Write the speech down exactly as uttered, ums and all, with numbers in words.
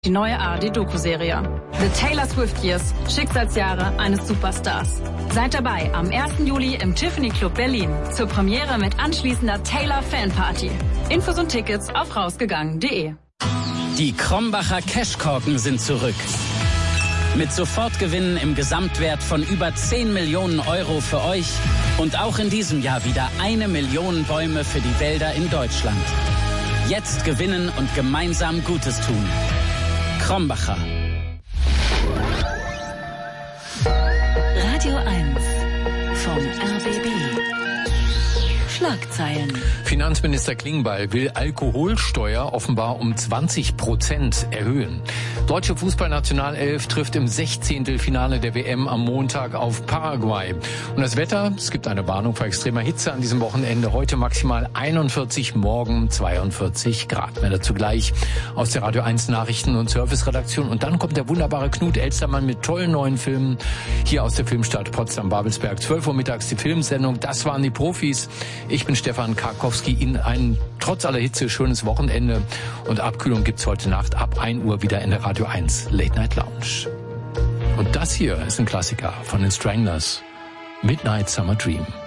Die neue A R D-Doku-Serie. The Taylor Swift Years. Schicksalsjahre eines Superstars. Seid dabei am ersten Juli im Tiffany Club Berlin. Zur Premiere mit anschließender Taylor-Fanparty. Infos und Tickets auf rausgegangen punkt de. Die Krombacher Cashkorken sind zurück. Mit Sofortgewinnen im Gesamtwert von über zehn Millionen Euro für euch. Und auch in diesem Jahr wieder eine Million Bäume für die Wälder in Deutschland. Jetzt gewinnen und gemeinsam Gutes tun. Krombacher. Radio eins vom R B B. Schlagzeilen. Finanzminister Klingbeil will Alkoholsteuer offenbar um zwanzig Prozent erhöhen. Deutsche Fußballnationalelf trifft im Sechzehntelfinale der W M am Montag auf Paraguay. Und das Wetter, es gibt eine Warnung vor extremer Hitze an diesem Wochenende. Heute maximal einundvierzig, morgen zweiundvierzig Grad. Mehr dazu gleich aus der Radio eins Nachrichten- und Serviceredaktion. Und dann kommt der wunderbare Knut Elstermann mit tollen neuen Filmen hier aus der Filmstadt Potsdam-Babelsberg. zwölf Uhr mittags die Filmsendung. Das waren die Profis. Ich bin Stefan Karkowski. Ihnen ein trotz aller Hitze schönes Wochenende. Und Abkühlung gibt's heute Nacht ab ein Uhr wieder in der Radio eins Late Night Lounge. Und das hier ist ein Klassiker von den Stranglers. Midnight Summer Dream.